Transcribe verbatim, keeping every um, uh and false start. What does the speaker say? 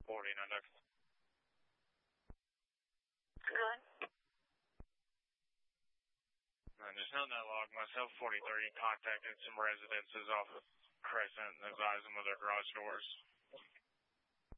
forty, nine deck. Good. And just on that log, myself forty-three contacted some residences off of Crescent and advised them of their garage doors.